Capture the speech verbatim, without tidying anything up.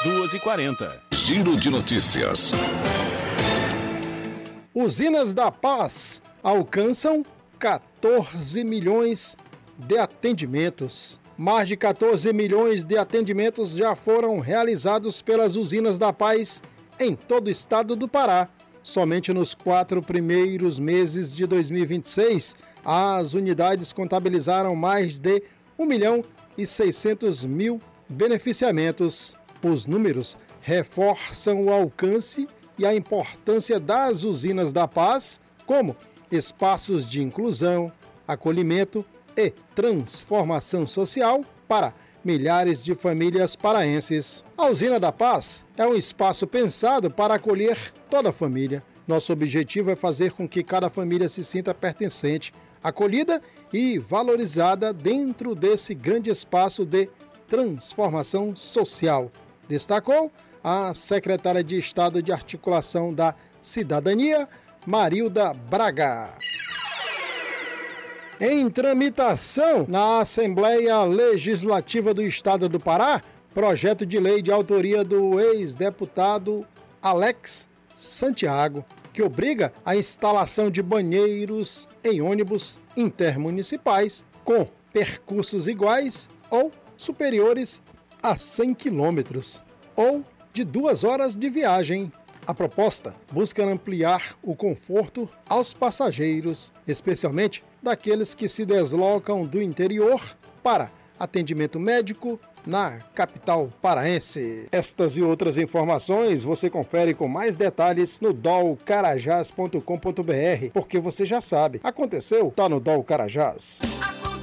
duas e quarenta. Giro de notícias. Usinas da Paz alcançam quatorze milhões de atendimentos. Mais de quatorze milhões de atendimentos já foram realizados pelas Usinas da Paz em todo o estado do Pará. Somente nos quatro primeiros meses de dois mil e vinte e seis, as unidades contabilizaram mais de um milhão e seiscentos mil beneficiamentos. Os números reforçam o alcance e a importância das Usinas da Paz como espaços de inclusão, acolhimento e transformação social para milhares de famílias paraenses. A Usina da Paz é um espaço pensado para acolher toda a família. Nosso objetivo é fazer com que cada família se sinta pertencente, acolhida e valorizada dentro desse grande espaço de transformação social, destacou a secretária de Estado de Articulação da Cidadania, Marilda Braga. Em tramitação na Assembleia Legislativa do Estado do Pará, projeto de lei de autoria do ex-deputado Alex Santiago, que obriga a instalação de banheiros em ônibus intermunicipais com percursos iguais ou superiores a cem quilômetros, ou de duas horas de viagem. A proposta busca ampliar o conforto aos passageiros, especialmente daqueles que se deslocam do interior para atendimento médico na capital paraense. Estas e outras informações você confere com mais detalhes no dol carajás ponto com ponto br, porque você já sabe, aconteceu, tá no Dol Carajás.